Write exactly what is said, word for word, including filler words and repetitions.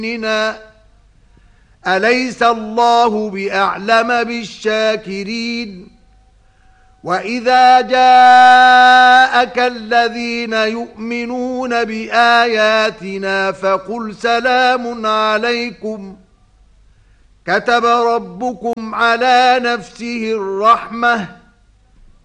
ديننا أليس الله بأعلم بالشاكرين وإذا جاءك الذين يؤمنون بآياتنا فقل سلام عليكم كتب ربكم على نفسه الرحمة